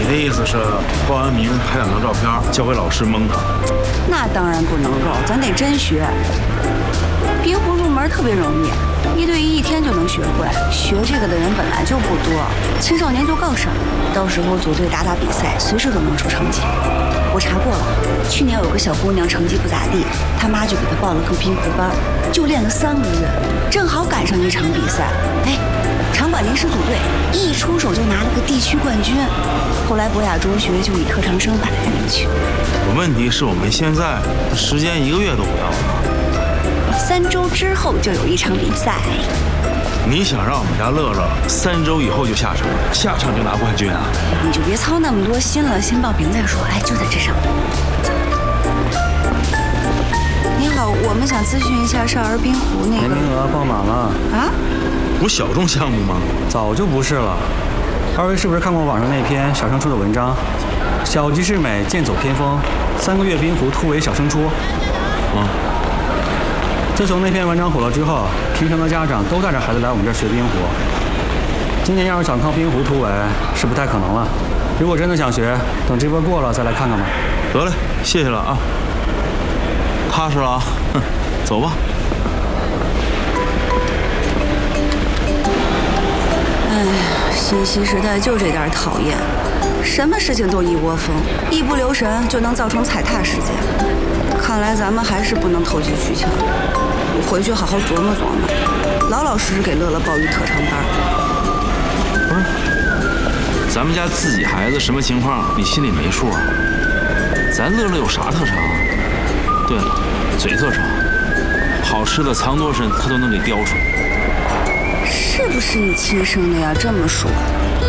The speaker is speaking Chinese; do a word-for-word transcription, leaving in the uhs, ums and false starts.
的意思是报完名拍两张照片交给老师蒙他？ 那当然不能够，咱得真学。冰壶入门特别容易，一对一一天就能学会。学这个的人本来就不多，青少年就更少。到时候组队打打比赛，随时都能出成绩。我查过了，去年有个小姑娘成绩不咋地，她妈就给她报了个冰壶班，就练了三个月，正好赶上一场比赛。哎，场馆临时组队，一出手就拿了个地区冠军。后来博雅中学就以特长生把她带进去。 问题是我们现在时间一个月都不到了。 三周之后就有一场比赛。 你想让我们家乐乐三周以后就下场，下场就拿冠军啊？ 你就别操那么多心了，先报名再说。哎，就在这上。你好，我们想咨询一下少儿冰壶那个。 没名额，报满了。 啊？ 不是小众项目吗？ 早就不是了。二位是不是看过网上那篇小升初的文章？小即是美，剑走偏锋，三个月冰壶突围小升初。 嗯。 自从那篇文章火了之后，平城的家长都带着孩子来我们这儿学冰壶。今年要是想靠冰壶突围，是不太可能了。如果真的想学，等这波过了再来看看吧。 得嘞，谢谢了啊。踏实了啊，哼，走吧。 哎，信息时代就这点讨厌，什么事情都一窝蜂，一不留神就能造成踩踏事件。看来咱们还是不能投机取巧。我回去好好琢磨琢磨，老老实实给乐乐报一特长班。 不是，咱们家自己孩子什么情况，你心里没数啊？咱乐乐有啥特长啊？对了，嘴特长，好吃的藏多深，他都能给叼出来。 是不是你亲生的呀？这么说。